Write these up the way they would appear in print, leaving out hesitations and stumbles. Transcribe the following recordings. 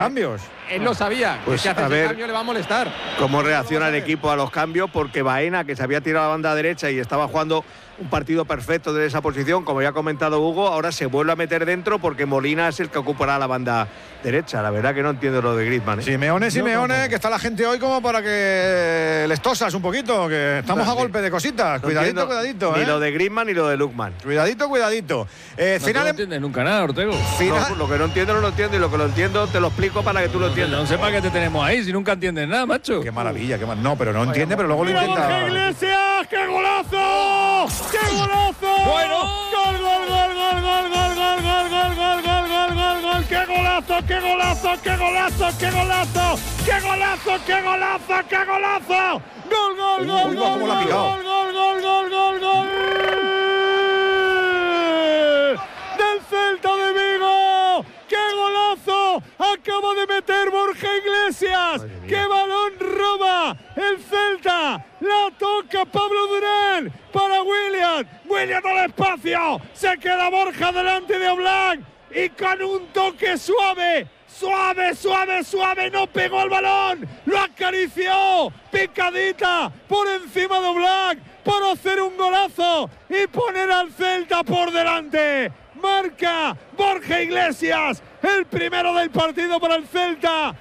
cambios. Él lo sabía, Pues que hace a ese ver cambio le va a molestar. cómo reacciona el equipo a los cambios, porque Baena, que se había tirado a la banda derecha y estaba jugando un partido perfecto desde esa posición, como ya ha comentado Hugo, ahora se vuelve a meter dentro porque Molina es el que ocupará la banda derecha. La verdad que no entiendo lo de Griezmann, ¿eh? Simeone, que está la gente hoy como para que les tosas un poquito, que estamos a golpe de cositas. No Cuidadito, entiendo cuidadito, ni lo de Griezmann ni lo de Lukman. Cuidadito. No entiendes nunca nada, Ortego. No, lo que no entiendo no lo entiendo, y lo que lo entiendo te lo explico para que tú lo entiendas. No sé para qué te tenemos ahí si nunca entiendes nada, macho. Qué maravilla, no, pero no entiende, pero luego lo intenta. ¡Borja Iglesias! ¡Qué golazo! ¡Qué golazo! Bueno. ¡Gol! ¡Qué golazo! ¡Qué golazo! ¡Qué golazo! ¡Qué golazo! ¡Qué golazo! ¡Qué golazo! ¡Qué golazo! ¡Gol! cómo la ha picado. ¡Gol! ¡Del Celta de Vigo! ¡Qué golazo! Acaba de meter Borja Iglesias. ¡Qué balón roba el Celta! La toca Pablo Durán para William. William al espacio. Se queda Borja delante de Oblak. Y con un toque suave, no pegó al balón, lo acarició, picadita por encima de Oblak para hacer un golazo y poner al Celta por delante. Marca Borja Iglesias, el primero del partido para el Celta,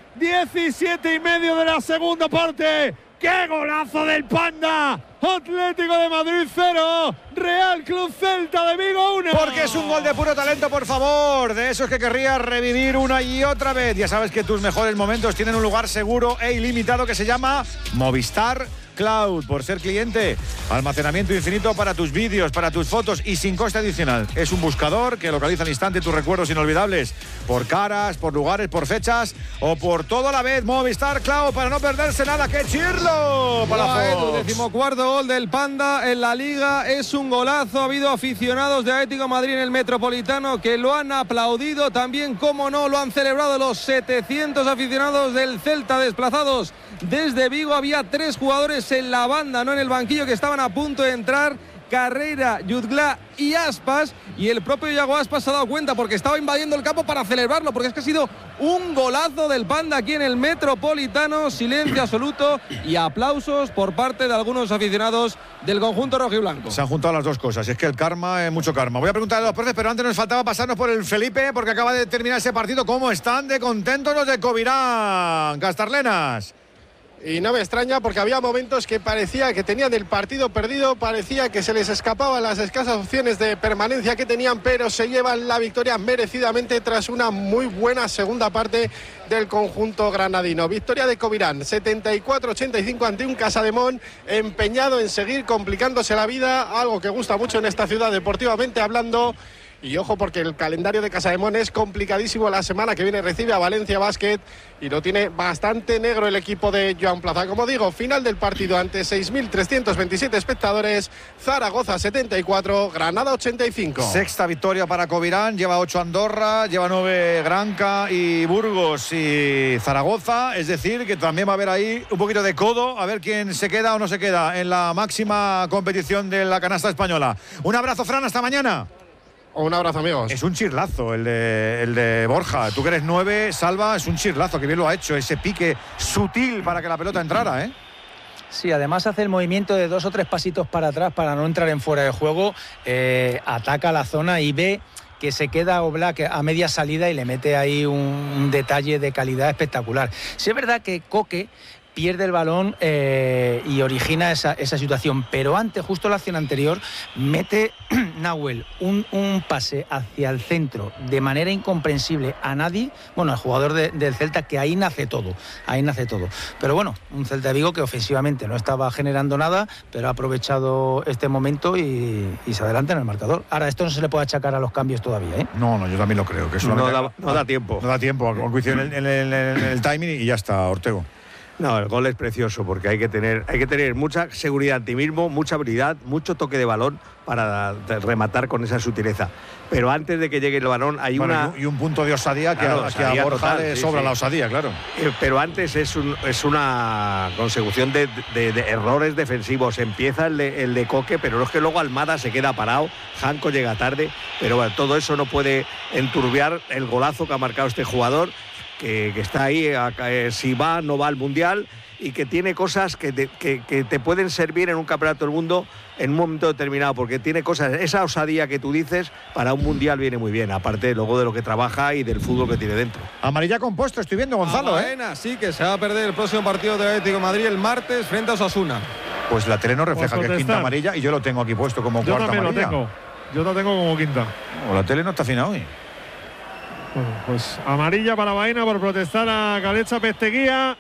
17:30 de la segunda parte. ¡Qué golazo del Panda! Atlético de Madrid 0, Real Club Celta de Vigo 1. Porque es un gol de puro talento, por favor. De esos que querrías revivir una y otra vez. Ya sabes que tus mejores momentos tienen un lugar seguro e ilimitado que se llama Movistar Cloud. Por ser cliente, almacenamiento infinito para tus vídeos, para tus fotos y sin coste adicional. Es un buscador que localiza al instante tus recuerdos inolvidables por caras, por lugares, por fechas o por todo a la vez. Movistar Cloud para no perderse nada. ¡Qué chirlo! Para El 14º gol del Panda en la Liga, es un golazo. Ha habido aficionados de Atlético de Madrid en el Metropolitano que lo han aplaudido, también, como no, lo han celebrado los 700 aficionados del Celta desplazados desde Vigo. Había 3 jugadores en la banda, no en el banquillo, que estaban a punto de entrar: Carrera, Jutgla y Aspas, y el propio Iago Aspas se ha dado cuenta porque estaba invadiendo el campo para celebrarlo, porque es que ha sido un golazo del Panda aquí en el Metropolitano. Silencio absoluto y aplausos por parte de algunos aficionados del conjunto rojiblanco. Se han juntado las dos cosas, es que el karma es mucho karma. Voy a preguntarle a los profes, pero antes nos faltaba pasarnos por el Felipe, porque acaba de terminar ese partido. ¿Cómo están de contentos los de Covirán, Castarlenas? Y no me extraña, porque había momentos que parecía que tenían el partido perdido, parecía que se les escapaban las escasas opciones de permanencia que tenían, pero se llevan la victoria merecidamente tras una muy buena segunda parte del conjunto granadino. Victoria de Covirán, 74-85 ante un Casademón empeñado en seguir complicándose la vida, algo que gusta mucho en esta ciudad deportivamente hablando. Y ojo, porque el calendario de Casademón es complicadísimo. La semana que viene recibe a Valencia Basket y lo tiene bastante negro el equipo de Joan Plaza. Como digo, final del partido ante 6.327 espectadores. Zaragoza 74, Granada 85. Sexta victoria para Covirán, lleva 8 Andorra, lleva 9 Granca y Burgos y Zaragoza. Es decir, que también va a haber ahí un poquito de codo, a ver quién se queda o no se queda en la máxima competición de la canasta española. Un abrazo, Fran, hasta mañana. Un abrazo, amigos. Es un chirlazo el de Borja. Tú que eres 9, Salva, es un chirlazo, que bien lo ha hecho. Ese pique sutil para que la pelota entrara, ¿eh? Sí, además hace el movimiento de 2 o 3 pasitos para atrás para no entrar en fuera de juego. Ataca la zona y ve que se queda Oblak a media salida y le mete ahí un detalle de calidad espectacular. Sí es verdad que Coque pierde el balón y origina esa situación, pero antes, justo la acción anterior, mete Nahuel un pase hacia el centro de manera incomprensible a nadie, bueno, al jugador del Celta, que ahí nace todo, pero bueno, un Celta de Vigo que ofensivamente no estaba generando nada, pero ha aprovechado este momento y se adelanta en el marcador. Ahora, esto no se le puede achacar a los cambios todavía, ¿eh? No, yo también lo creo, que no da tiempo. No da tiempo, con coincidir en el timing y ya está, Ortego. No, el gol es precioso porque hay que tener mucha seguridad en ti mismo, mucha habilidad, mucho toque de balón para rematar con esa sutileza. Pero antes de que llegue el balón hay y un punto de osadía, claro, que a Borja total, le sobra la osadía, claro. Pero antes es una consecución de errores defensivos. Empieza el de Coque, pero no es que luego Almada se queda parado, Janko llega tarde, pero bueno, todo eso no puede enturbiar el golazo que ha marcado este jugador, que está ahí, si va no va al Mundial, y que tiene cosas que te pueden servir en un campeonato del mundo en un momento determinado, porque tiene cosas, esa osadía que tú dices, para un Mundial viene muy bien, aparte luego de lo que trabaja y del fútbol que tiene dentro. Amarilla compuesto, estoy viendo, Gonzalo. Baena, sí, que se va a perder el próximo partido de Atlético de Madrid el martes frente a Osasuna. Pues la tele no refleja que es quinta amarilla y yo lo tengo aquí puesto como cuarta amarilla. Yo lo tengo como quinta. O la tele no está fina hoy. Bueno, pues amarilla para Baena por protestar a Caleza Pesteguía.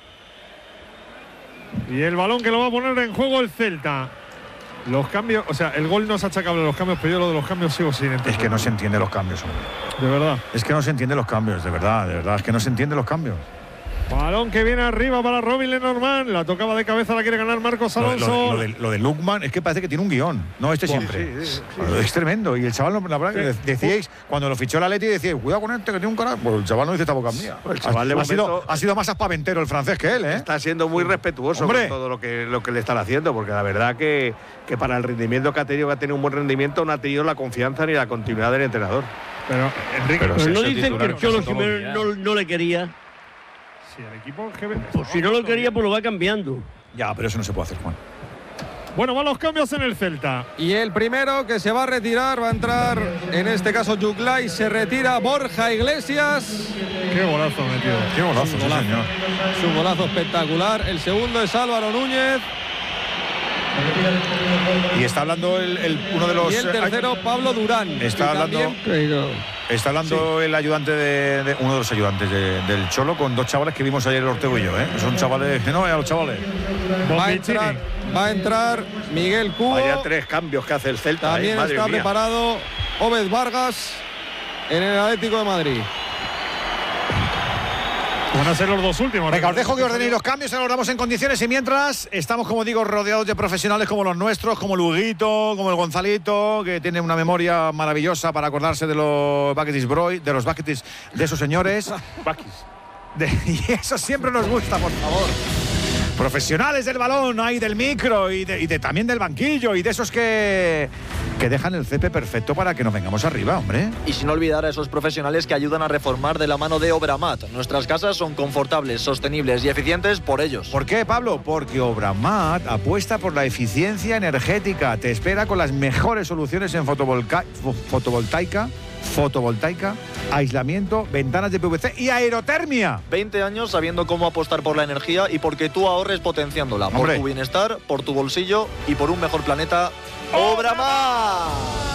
Y el balón que lo va a poner en juego el Celta. Los cambios, o sea, el gol no es achacable a los cambios, pero yo lo de los cambios sigo sin entender. Es que no se entiende los cambios, hombre. De verdad. Es que no se entiende los cambios, de verdad, es que no se entiende los cambios. Balón que viene arriba para Robin Lenormand. La tocaba de cabeza, la quiere ganar Marcos Alonso. Lo de Lukman es que parece que tiene un guión. No, siempre. Sí. Es tremendo. Y el chaval, la verdad, que decíais, cuando lo fichó el Atleti, decíais, cuidado con este que tiene un carácter. Pues el chaval no dice esta boca mía. El chaval ha sido más aspaventero el francés que él, ¿eh? Está siendo muy respetuoso con todo lo que le están haciendo, porque la verdad que para el rendimiento que ha tenido un buen rendimiento, no ha tenido la confianza ni la continuidad del entrenador. Pero, Enrique, pero no dicen que el Cholo Jiménez no le quería. Si el equipo pues si no lo quería, pues lo va cambiando. Ya, pero eso no se puede hacer, Juan. Bueno, van los cambios en el Celta. Y el primero que se va a retirar va a entrar, en este caso Yuglay, se retira Borja Iglesias. Qué golazo metido. Qué golazo, sí, señor. Es un golazo espectacular. El segundo es Álvaro Núñez. Y está hablando uno de los. Y el tercero, Pablo Durán. Está hablando el ayudante uno de los ayudantes del Cholo con dos chavales que vimos ayer el Ortego y yo, ¿eh? Son chavales que no vean a los chavales. Va a entrar Miguel Cubo. Vaya 3 cambios que hace el Celta. También está preparado Obed Vargas en el Atlético de Madrid. Van a ser los dos últimos. Venga, os dejo que ordenéis los cambios, ahora los damos en condiciones y mientras estamos, como digo, rodeados de profesionales como los nuestros, como el Huguito, como el Gonzalito, que tiene una memoria maravillosa para acordarse de los Baketis, de esos señores. Y eso siempre nos gusta, por favor. Profesionales del balón, ahí del micro y también del banquillo y de esos que dejan el césped perfecto para que nos vengamos arriba, hombre. Y sin olvidar a esos profesionales que ayudan a reformar de la mano de Obramat. Nuestras casas son confortables, sostenibles y eficiencias por ellos. ¿Por qué, Pablo? Porque Obramat apuesta por la eficiencia energética. Te espera con las mejores soluciones en fotovoltaica, aislamiento, ventanas de PVC y aerotermia. 20 años sabiendo cómo apostar por la energía y porque tú ahorres potenciándola. Por tu bienestar, por tu bolsillo y por un mejor planeta. ¡Obramat!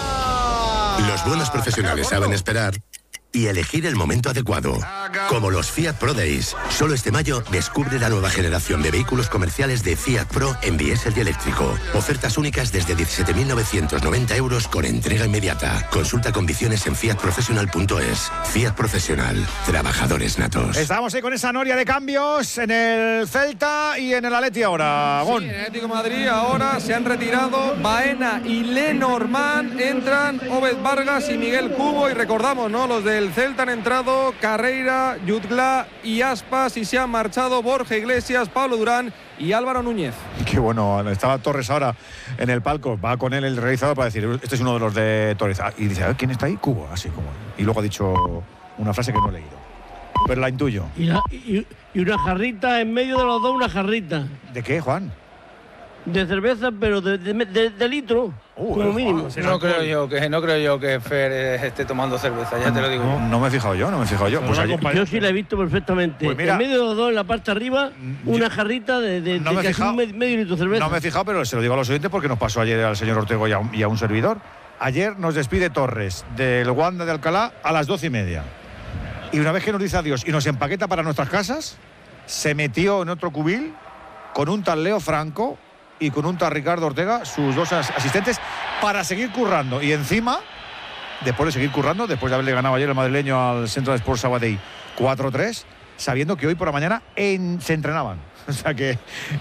Los buenos profesionales saben esperar y elegir el momento adecuado. Como los Fiat Pro Days. Solo este mayo descubre la nueva generación de vehículos comerciales de Fiat Pro en diésel y eléctrico. Ofertas únicas desde 17.990 euros con entrega inmediata. Consulta condiciones en fiatprofessional.es. Fiat Profesional. Trabajadores natos. Estamos ahí con esa noria de cambios en el Celta y en el Atleti ahora. Sí, en el Atlético de Madrid ahora se han retirado Baena y Lenormand. Entran Obed Vargas y Miguel Cubo. Y recordamos, ¿no? Los del Celta han entrado Carreira, Jutgla y Aspas y se han marchado Borja Iglesias, Pablo Durán y Álvaro Núñez. Qué bueno, estaba Torres ahora en el palco, va con él el realizador para decir, este es uno de los de Torres. Y dice, a ver, ¿quién está ahí? Cubo, así como. Y luego ha dicho una frase que no he leído, pero la intuyo. Y una jarrita en medio de los dos, una jarrita. ¿De qué, Juan? De cerveza, pero de litro, como mínimo. No creo yo que Fer esté tomando cerveza, ya te lo digo. No me he fijado yo. Pues yo sí la he visto perfectamente. Pues mira, en medio de los dos, en la parte de arriba, una jarrita de casi medio litro de cerveza. No me he fijado, pero se lo digo a los oyentes porque nos pasó ayer al señor Ortego y a un servidor. Ayer nos despide Torres del Wanda de Alcalá a las 12:30. Y una vez que nos dice adiós y nos empaqueta para nuestras casas, se metió en otro cubil con un tal Leo Franco y con un tal Ricardo Ortega, sus dos asistentes, para seguir currando. Y encima, después de seguir currando, después de haberle ganado ayer el madrileño al Centro de Sport Sabadell 4-3, sabiendo que hoy por la mañana se entrenaban. O sea que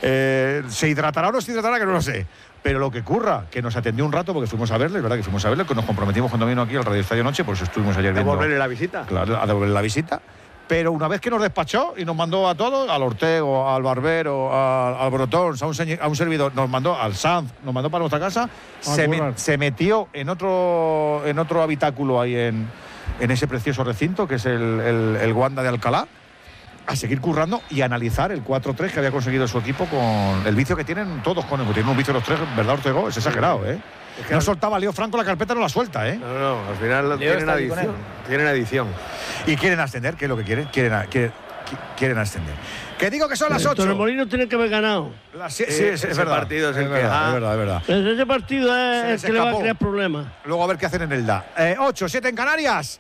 se hidratará o no se hidratará, que no lo sé. Pero lo que curra, que nos atendió un rato porque fuimos a verle, ¿verdad? Que fuimos a verle, que nos comprometimos cuando vino aquí al Radio Estadio Noche, por eso estuvimos ayer viendo. ¿A devolverle la visita? Claro, a devolverle la visita. Pero una vez que nos despachó y nos mandó a todos, al Ortego, al Barbero, al Brotón, a un servidor, nos mandó al Sanz, nos mandó para nuestra casa, se metió en otro habitáculo ahí en ese precioso recinto que es el Wanda de Alcalá, a seguir currando y analizar el 4-3 que había conseguido su equipo con el vicio que tienen todos con él. Tienen un vicio los tres, ¿verdad, Ortego? Es exagerado, ¿eh? Es que no soltaba Leo Franco la carpeta, no la suelta, ¿eh? No, al final tienen adición. Tienen adición. Y quieren ascender, ¿qué es lo que quieren? Quieren ascender. Que digo que son las 8. Torremolinos tiene que haber ganado. Sí, es verdad. Partido es el que... Es verdad. Ese partido es el que le va a crear problemas. Luego a ver qué hacen en el DA. 8, 7 en Canarias.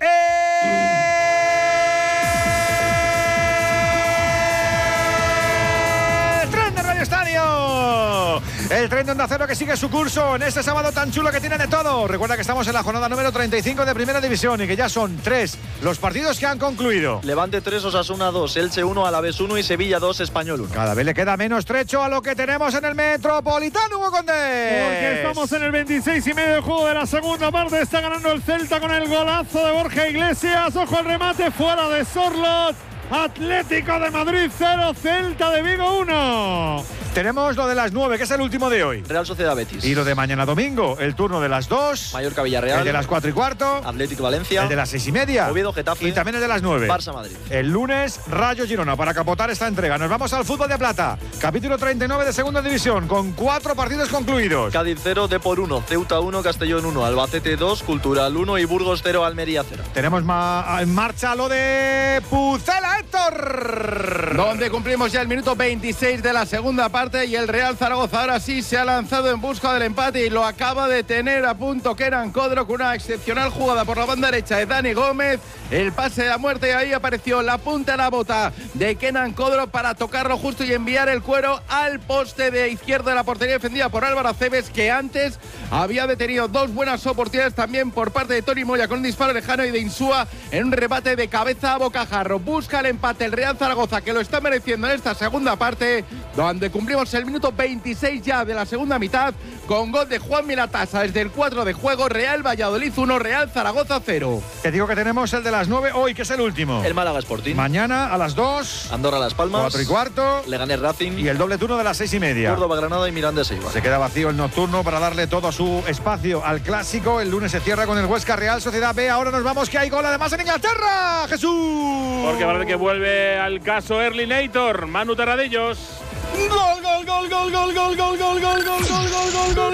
Estadio. El tren de Onda Cero que sigue su curso en este sábado tan chulo que tiene de todo. Recuerda que estamos en la jornada número 35 de Primera División y que ya son 3 los partidos que han concluido. Levante 3, Osasuna 2, Elche 1, Alavés 1 y Sevilla 2, Español 1. Cada vez le queda menos trecho a lo que tenemos en el Metropolitano, Hugo Condés. Porque estamos en el 26 y medio del juego de la segunda parte. Está ganando el Celta con el golazo de Borja Iglesias. Ojo al remate fuera de Sorlot. Atlético de Madrid 0, Celta de Vigo 1. Tenemos lo de las 9, que es el último de hoy. Real Sociedad Betis. Y lo de mañana domingo, el turno de las 2. Mallorca Villarreal. El de las 4:15. Atlético Valencia. El de las 6:30. Oviedo Getafe. Y también el de las 9. Barça Madrid. El lunes, Rayo Girona, para capotar esta entrega. Nos vamos al fútbol de plata. Capítulo 39 de Segunda División, con 4 partidos concluidos. Cádiz 0, Depor 1, Ceuta 1, Castellón 1, Albacete 2, Cultural 1 y Burgos 0, Almería 0. Tenemos en marcha lo de Pucela, Héctor. Donde cumplimos ya el minuto 26 de la segunda parte y el Real Zaragoza ahora sí se ha lanzado en busca del empate y lo acaba de tener a punto Kenan Codro con una excepcional jugada por la banda derecha de Dani Gómez. El pase de la muerte y ahí apareció la punta de la bota de Kenan Codro para tocarlo justo y enviar el cuero al poste de izquierda de la portería defendida por Álvaro Aceves, que antes había detenido 2 buenas oportunidades también por parte de Toni Moya con un disparo lejano y de Insúa en un rebate de cabeza a bocajarro. Busca el empate el Real Zaragoza, que lo está mereciendo en esta segunda parte, donde cumplimos el minuto 26 ya de la segunda mitad con gol de Juan Milatasa desde el 4 de juego. Real Valladolid 1, Real Zaragoza 0. Te digo que tenemos el de las 9 hoy, que es el último. El Málaga Sporting. Mañana a las 2. Andorra Las Palmas. 4:15. Leganés Racing. Y el doble turno de las 6:30. Córdoba Granada y Mirandés Eibar. Se queda vacío el nocturno para darle todo su espacio al clásico. El lunes se cierra con el Huesca Real Sociedad B. Ahora nos vamos, que hay gol además en Inglaterra. ¡Jesús! Porque parece que vuelve al caso Erlinator. Manu Terradillos. Gol, gol, gol, gol, gol, gol, gol, gol, gol, gol, gol, gol, gol, gol.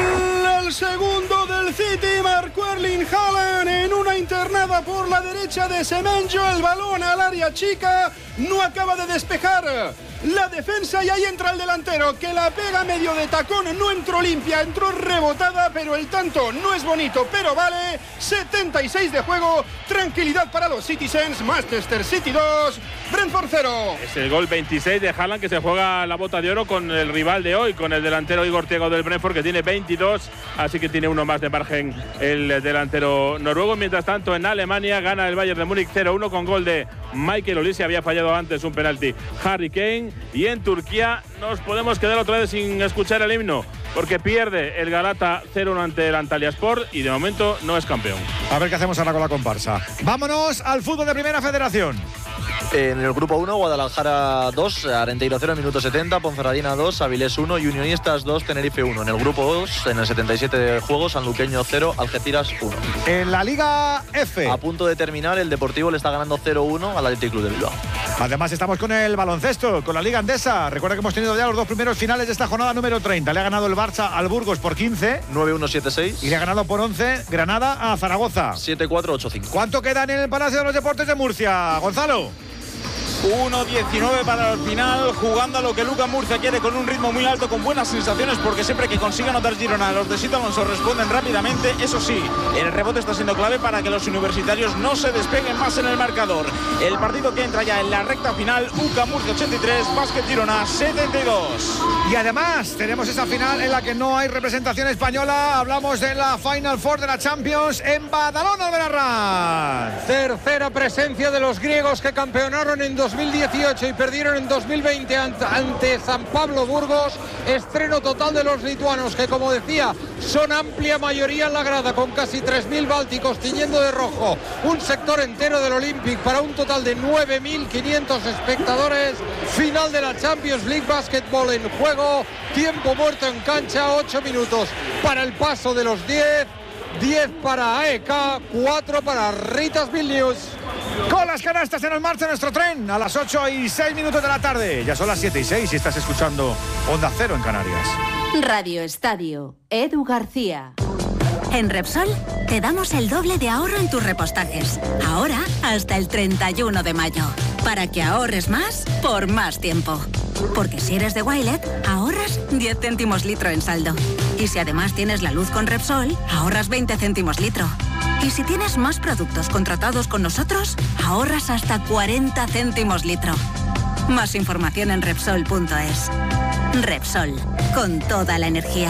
El segundo del City marcó Erling Haaland en una internada por la derecha de Semenyo. El balón al área chica, no acaba de despejar la defensa y ahí entra el delantero, que la pega medio de tacón. No entró limpia, entró rebotada, pero el tanto no es bonito, pero vale. 76 de juego, tranquilidad para los Citizens. Manchester City 2, Brentford 0. Es el gol 26 de Haaland, que se juega la bota de oro con el rival de hoy, con el delantero Igor Thiago del Brentford, que tiene 22, así que tiene uno más de margen el delantero noruego. Mientras tanto, en Alemania gana el Bayern de Múnich 0-1 con gol de Michael Olise. Había fallado antes un penalti Harry Kane. Y en Turquía nos podemos quedar otra vez sin escuchar el himno, porque pierde el Galata 0-1 ante el Antalyaspor y de momento no es campeón. A ver qué hacemos ahora con la comparsa. Vámonos al fútbol de Primera Federación. En el grupo 1, Guadalajara 2, Arenteiro 0, minuto 70, Ponferradina 2, Avilés 1 y Unionistas 2, Tenerife 1. En el grupo 2, en el 77 de juego, Sanluqueño 0, Algeciras 1. En la Liga F. A punto de terminar, el Deportivo le está ganando 0-1 al Athletic Club de Bilbao. Además estamos con el baloncesto, con la Liga Endesa. Recuerda que hemos tenido ya los 2 primeros finales de esta jornada número 30. Le ha ganado el Barça al Burgos por 15. 9-1-7-6. Y le ha ganado por 11 Granada a Zaragoza. 7-4-8-5. ¿Cuánto queda en el Palacio de los Deportes de Murcia, Gonzalo? 1-19 para el final, jugando a lo que Lucas Murcia quiere, con un ritmo muy alto, con buenas sensaciones, porque siempre que consiga anotar Girona, los de Sito Alonso responden rápidamente. Eso sí, el rebote está siendo clave para que los universitarios no se despeguen más en el marcador. El partido que entra ya en la recta final, UCA Murcia 83, Básquet Girona 72. Y además tenemos esa final en la que no hay representación española. Hablamos de la Final Four de la Champions en Badalona, Benarrán. Tercera presencia de los griegos, que campeonaron en 2018 y perdieron en 2020 ante San Pablo Burgos. Estreno total de los lituanos, que, como decía, son amplia mayoría en la grada, con casi 3.000 bálticos tiñendo de rojo un sector entero del Olympic, para un total de 9.500 espectadores. Final de la Champions League Basketball en juego, tiempo muerto en cancha, 8 minutos para el paso de los 10. 10 para AEK, 4 para Ritas Vilnius. Con las canastas se nos marcha nuestro tren a las 8:06 de la tarde. Ya son las 7:06 y estás escuchando Onda Cero en Canarias. Radio Estadio, Edu García. En Repsol te damos el doble de ahorro en tus repostajes. Ahora hasta el 31 de mayo. Para que ahorres más por más tiempo. Porque si eres de Wilet, ahorras 10 céntimos litro en saldo. Y si además tienes la luz con Repsol, ahorras 20 céntimos litro. Y si tienes más productos contratados con nosotros, ahorras hasta 40 céntimos litro. Más información en Repsol.es. Repsol, con toda la energía.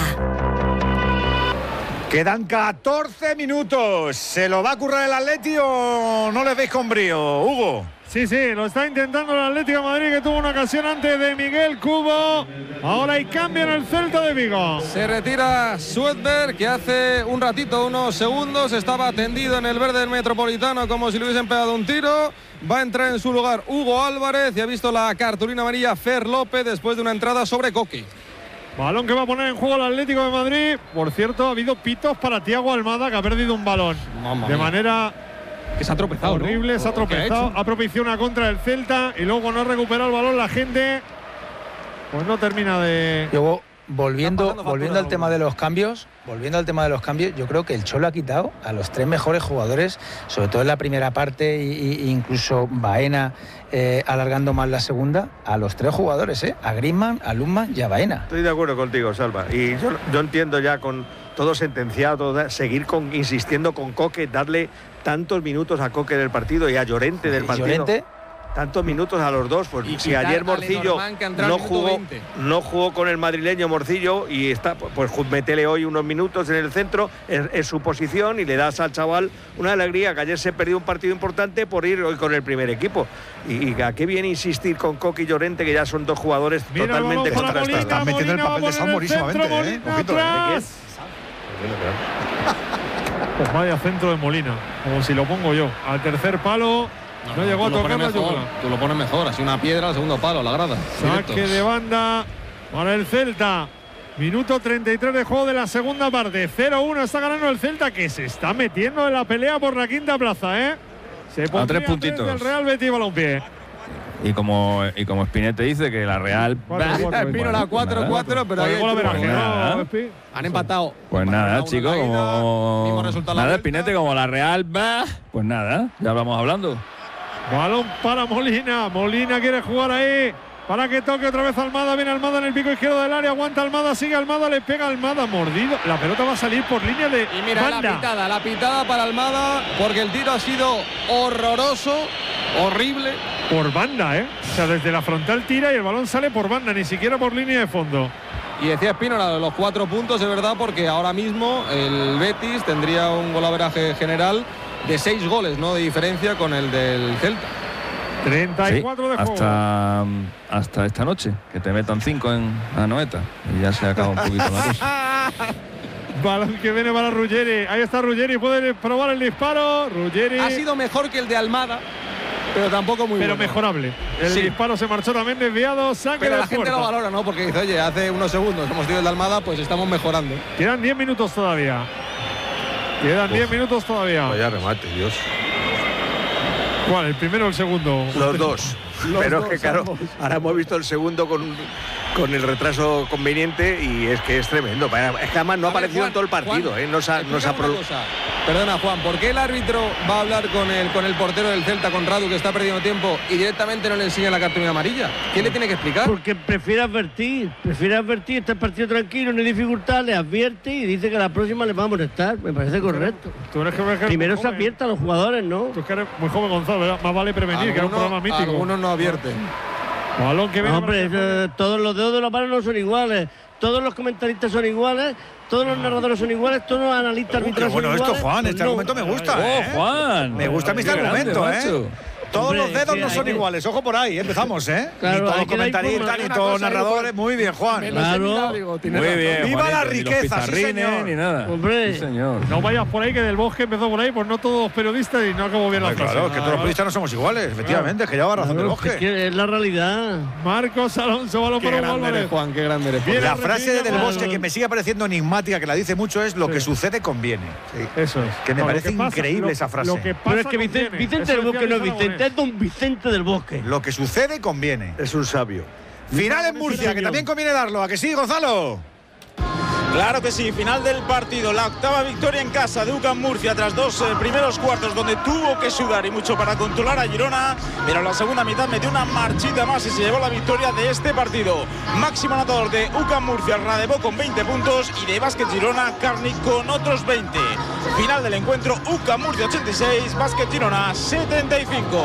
Quedan 14 minutos. ¿Se lo va a currar el Atleti o no les veis con brío, Hugo? Sí, lo está intentando el Atlético de Madrid, que tuvo una ocasión antes de Miguel Cubo. Ahora hay cambio en el Celta de Vigo. Se retira Sudberg, que hace un ratito, unos segundos, estaba tendido en el verde del Metropolitano como si le hubiesen pegado un tiro. Va a entrar en su lugar Hugo Álvarez y ha visto la cartulina amarilla Fer López después de una entrada sobre Coqui. Balón que va a poner en juego el Atlético de Madrid. Por cierto, ha habido pitos para Thiago Almada, que ha perdido un balón. De manera que se ha tropezado, horrible, ¿no? Se ha tropezado, ha propiciado una contra del Celta y luego no ha recuperado el balón la gente. Pues no termina de... Luego, volviendo al tema de los cambios, yo creo que el Cholo ha quitado a los 3 mejores jugadores, sobre todo en la primera parte e incluso Baena alargando más la segunda, a los 3 jugadores, a Griezmann, a Lundmann y a Baena. Estoy de acuerdo contigo, Salva. Y yo entiendo ya con todo sentenciado, seguir insistiendo con Coque, darle tantos minutos a Coque del partido y a Llorente del partido. Llorente, tantos minutos a los dos, pues si ayer Morcillo no jugó con el madrileño Morcillo y está, pues métele hoy unos minutos en el centro, en su posición, y le das al chaval una alegría, que ayer se perdió un partido importante por ir hoy con el primer equipo. Y a qué viene insistir con Coque y Llorente, que ya son 2 jugadores totalmente contrastados. Están metiendo el papel de salmorísimamente, Pues vaya centro de Molina, como si lo pongo yo, al tercer palo. No llegó a tocar la yugular. Tú lo pones mejor, así una piedra al segundo palo, la grada. Saque de banda para el Celta. Minuto 33 de juego de la segunda parte. 0-1 está ganando el Celta, que se está metiendo en la pelea por la quinta plaza, Se pone a 3 puntitos del Real Betis Balompié. Y como Spinete dice que la Real vino la 4-4, pero ahí han empatado. Pues nada, chicos, como nada, Spinete, como la Real pues nada, ya vamos hablando. Balón para Molina. Molina quiere jugar ahí para que toque otra vez Almada. Viene Almada en el pico izquierdo del área. Aguanta Almada, sigue Almada, le pega Almada, mordido. La pelota va a salir por línea de y mira banda. La pitada para Almada, porque el tiro ha sido horroroso, horrible. Por banda, O sea, desde la frontal tira y el balón sale por banda, ni siquiera por línea de fondo. Y decía Espínola, los 4 puntos, de verdad, porque ahora mismo el Betis tendría un golaveraje general de 6 goles, ¿no?, de diferencia con el del Celta. 34 de juego. Hasta esta noche, que te metan 5 en Anoeta y ya se acaba un poquito la cosa. Balón que viene para Ruggeri. Ahí está Ruggeri, puede probar el disparo. Ruggeri ha sido mejor que el de Almada, pero tampoco muy bueno. Mejorable. El disparo se marchó también desviado. Saque pero de la gente puerta. lo valora, ¿no? Porque dice, oye, hace unos segundos hemos tenido el de Almada, pues estamos mejorando. Quedan 10 minutos todavía. Quedan 10 minutos todavía. Vaya remate, Dios. ¿Cuál? ¿El primero o el segundo? Los dos. Pero es que claro, ahora hemos visto el segundo con el retraso conveniente y es que es tremendo. Es que además no ha aparecido Juan, en todo el partido. Juan, no se ha producido. Perdona, Juan, ¿por qué el árbitro va a hablar con el portero del Celta, con Radu, que está perdiendo tiempo, y directamente no le enseña la cartulina amarilla? ¿Quién le tiene que explicar? Porque prefiere advertir, está el partido tranquilo, no hay dificultad, le advierte y dice que la próxima le va a molestar. Me parece correcto. Primero se advierte a los jugadores, ¿no? Tú que eres muy joven, Gonzalo, ¿verdad? Más vale prevenir, que es un programa mítico. Algunos no advierten. Balón que viene. Hombre, todos los dedos de la mano no son iguales. Todos los comentaristas son iguales, todos los narradores son iguales, todos los analistas arbitrales son iguales. Bueno, esto, Juan, este argumento me gusta. Juan. Me gusta este argumento, Todos los dedos no son iguales, ojo por ahí, empezamos, ¿eh? Claro, ni todos comentaristas, ni todos narradores. Muy bien, Juan. Claro. Muy bien. ¡Viva la Juanito, riqueza, ni los sí, señor! ni nada. Hombre. Sí, señor. No vayas por ahí, que Del Bosque empezó por ahí, pues no todos periodistas y no acabó bien la frase. Claro, que todos los periodistas no somos iguales, efectivamente, es que lleva razón Del Bosque. Es que es la realidad. Marcos Alonso, balón Qué para grande eres, Juan, qué grande eres. Bien. La frase de Del Claro. Bosque que me sigue pareciendo enigmática, que la dice mucho, es lo que sucede conviene. Eso es. Que me No, lo parece pasa- increíble esa frase. Lo que pasa Pero es que Vicente conviene. del Eso Bosque no es decía Vicente, es don Vicente del Bosque. Lo que sucede conviene. Es un sabio. Final en Murcia, que también conviene darlo. ¿A que sí, Gonzalo? Claro que sí, final del partido, la octava victoria en casa de UCAM Murcia tras dos primeros cuartos donde tuvo que sudar y mucho para controlar a Girona, pero en la segunda mitad metió una marchita más y se llevó la victoria de este partido. Máximo anotador de UCAM Murcia, Radebó con 20 puntos y de Básquet Girona, Carni con otros 20. Final del encuentro, UCAM Murcia 86, Básquet Girona 75.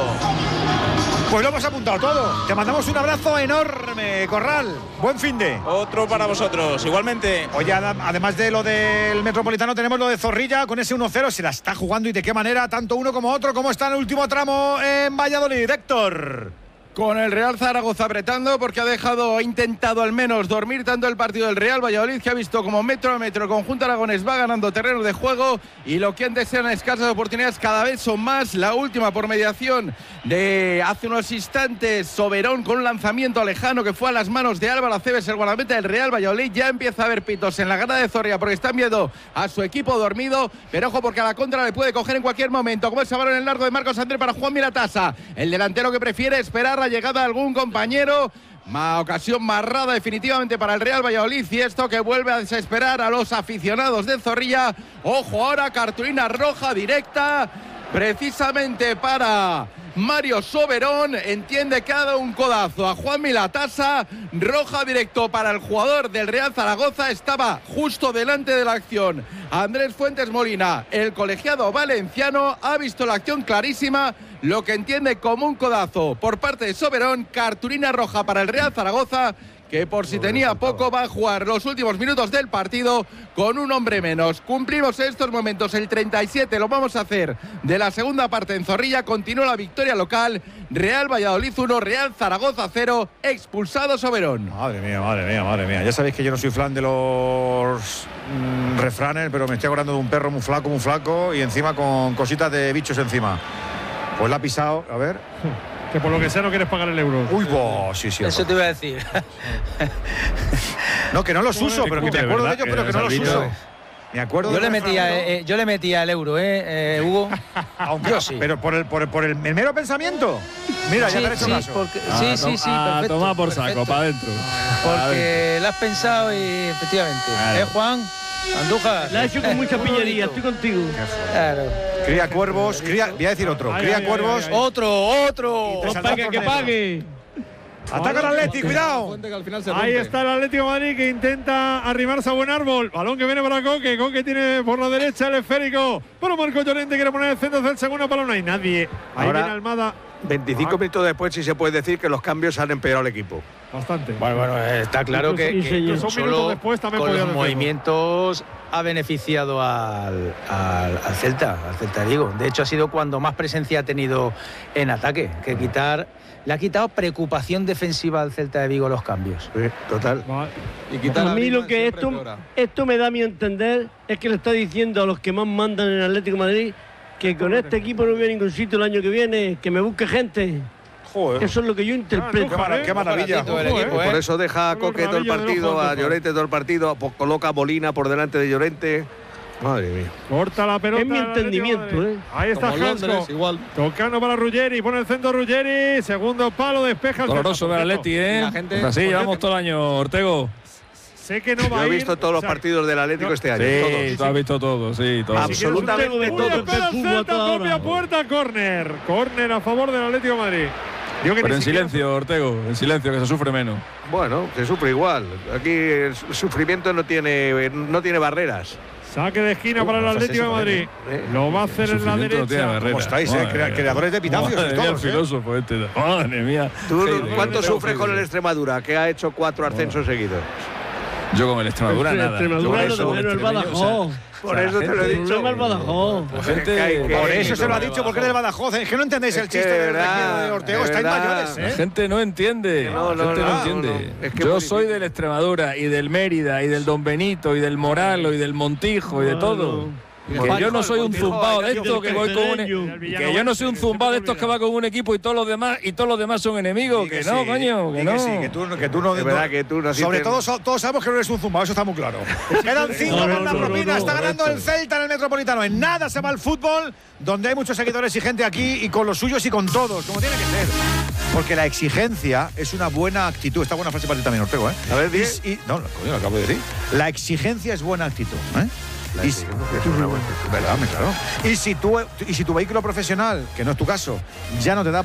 Pues lo hemos apuntado todo. Te mandamos un abrazo enorme, Corral. Buen finde. Otro para vosotros, igualmente. Oye, además de lo del Metropolitano, tenemos lo de Zorrilla con ese 1-0. Se la está jugando y de qué manera, tanto uno como otro. ¿Cómo está en el último tramo en Valladolid, Héctor? Con el Real Zaragoza apretando porque ha intentado al menos dormir tanto el partido del Real Valladolid, que ha visto como metro a metro el conjunto aragonés va ganando terreno de juego y lo que antes eran escasas oportunidades cada vez son más. La última por mediación de hace unos instantes, Soberón con un lanzamiento lejano que fue a las manos de Álvaro Aceves, el guardameta del Real Valladolid. Ya empieza a haber pitos en la grada de Zorrilla porque están viendo a su equipo dormido, pero ojo porque a la contra le puede coger en cualquier momento, como ese balón en el largo de Marcos Andrés para Juan Miratasa, el delantero que prefiere esperar la llegada de algún compañero. Ocasión marrada definitivamente para el Real Valladolid y esto que vuelve a desesperar a los aficionados de Zorrilla. Ojo ahora, cartulina roja directa precisamente para Mario Soberón, entiende que ha dado un codazo a Juan Milatasa, roja directo para el jugador del Real Zaragoza, estaba justo delante de la acción. Andrés Fuentes Molina, el colegiado valenciano, ha visto la acción clarísima, lo que entiende como un codazo por parte de Soberón, cartulina roja para el Real Zaragoza, que por si tenía poco va a jugar los últimos minutos del partido con un hombre menos. Cumplimos en estos momentos el 37, lo vamos a hacer de la segunda parte en Zorrilla. Continúa la victoria local, Real Valladolid 1, Real Zaragoza 0, expulsado Soberón. Madre mía, madre mía, madre mía. Ya sabéis que yo no soy fan de los refranes, pero me estoy acordando de un perro muy flaco y encima con cositas de bichos encima. Pues la ha pisado, a ver. Que por lo que sea no quieres pagar el euro. Uy, sí, sí. Eso te iba a decir. No, que no los uso, pero que me acuerdo de ellos, pero que no los uso. Me acuerdo yo le metía el euro, Hugo. Aunque yo sí. Pero por el mero pensamiento. Mira, ya te he hecho caso. Porque, sí, perfecto. Toma por saco, para adentro. Porque lo has pensado y efectivamente. Claro. Juan? Andújar. La he hecho con mucha pillería, estoy contigo. Claro. Cría cuervos, voy a decir otro. Cría cuervos. Otro. Que pague. Ataca el Atleti, cuidado. Ahí está el Atlético de Madrid que intenta arrimarse a buen árbol. Balón que viene para Coque. Coque tiene por la derecha el esférico. Pero Marco Llorente quiere poner el centro del segundo balón. No hay nadie. Ahí Ahora, viene Almada. 25 minutos después sí se puede decir que los cambios han empeorado el equipo. Bastante. Bueno, está claro que solo con los movimientos ha beneficiado al Celta Vigo. De hecho, ha sido cuando más presencia ha tenido en ataque. Le ha quitado preocupación defensiva al Celta de Vigo los cambios. Sí, total. A mí lo que esto me da a mi entender es que le está diciendo a los que más mandan en el Atlético de Madrid que con este equipo no voy a ningún sitio el año que viene, que me busque gente. Joder. Eso es lo que yo interpreto. Qué maravilla. Por eso deja a Coque todo el partido, a Llorente todo el partido, pues coloca a Molina por delante de Llorente. Madre mía. Corta la pelota. Es mi entendimiento, Ahí está Hansco. Tocando para Ruggeri. Pone el centro Ruggeri. Segundo palo, despeja. Doloroso del Atleti, Así llevamos todo el año, Ortego. Sé que no va a ir. Yo he visto todos los partidos del Atlético este año. Sí, todos. tú has visto todo, sí, todo. Absolutamente todo. Propia puerta, córner. Córner a favor del Atlético de Madrid. Pero en silencio, Ortego, en silencio, que se sufre menos. Bueno, se sufre igual. Aquí el sufrimiento no tiene barreras. Saque de esquina para el Atlético de Madrid. Lo va a hacer en la derecha. ¿Cómo estáis, creadores de epitafios? El filósofo este. Madre mía. ¿Tú cuánto sufres con el Extremadura, que ha hecho 4 ascensos seguidos? Yo con el Extremadura nada. Extremadura no, el Badajoz. Por eso te lo he dicho. El Badajoz. Por eso se lo ha dicho, porque es del Badajoz. Es que no entendéis el chiste de Ortego. Estáis mayores, ¿eh? La gente no entiende. La gente no entiende. Yo soy del Extremadura y del Mérida y del Don Benito y del Moralo y del Montijo y de todo. Que yo no soy un zumbao de estos que voy con que yo no soy un zumbao de estos que va con un equipo y todos los demás son enemigos. Que no, coño, que no. Que tú no. Es verdad que tú no. Sobre todo, todos sabemos que no eres un zumbao, eso está muy claro. Quedan 5 con la propina. Está ganando el Celta en el Metropolitano. En nada se va el fútbol, donde hay muchos seguidores y gente aquí, y con los suyos y con todos, como tiene que ser. Porque la exigencia es una buena actitud. Esta buena frase para ti también, Ortego, ¿eh? A ver, no, coño, lo acabo de decir. La exigencia es buena actitud, ¿eh? ¿Verdad? Claro. Y si tu vehículo profesional, que no es tu caso, ya no te da